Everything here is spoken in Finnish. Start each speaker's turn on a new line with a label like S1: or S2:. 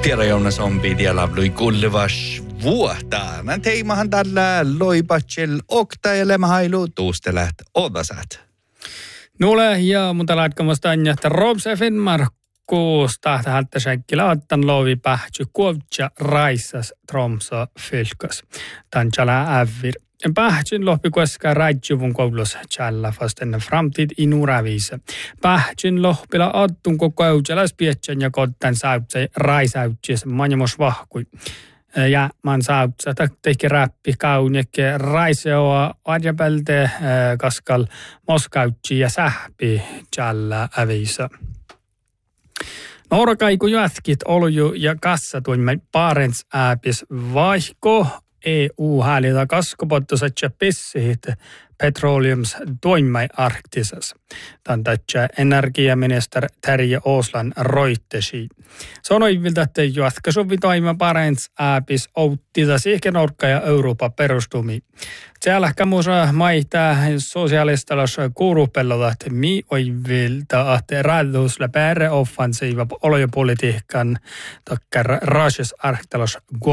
S1: Pierre Jonas on pidjälavlui kullivas vuotta. Nän teimahan tällä loipatsel oktajelema hailu tuustelät odasat.
S2: Nuole ja mun laitkamasta anjahta Robse Finnmarkkuus tahtahalta säkkilä ottan lovi pähtsy kuovtsa raissas Tromsø fylkas. Tansala ävir. Pähtsyn lohpi kueskaa raitsuvun koulussa tjällä vasten framtid i nuravisa. Pähtsyn lohpila ottun koko eutselas pietsän ja kottan sautsai raisautsis manjamos vahkui. Ja man sautsa tehki räppi kaunikke raiseoa adjapelte kaskal moskautsi ja sähpi tjällä ävisa. Nourakaiku jätkit olju ja kassatuimme Barents ääpis vaihko EU-häälitä kaskopottosetja pissihit petroleums toimmai arktisas. Tämän tätsä energiaminister Terje Åsland roittesi. Sanoivilta, että jatkaisuvi toima Barents ääpis outtita siihen Norkka ja Euroopan perustumi. Siellä kamusa maittaa sosiaalistalos kuurupellolla, että mi oivilta, että raadusle pääre offensiiva olojopolitiikan takkar raasjes arktalos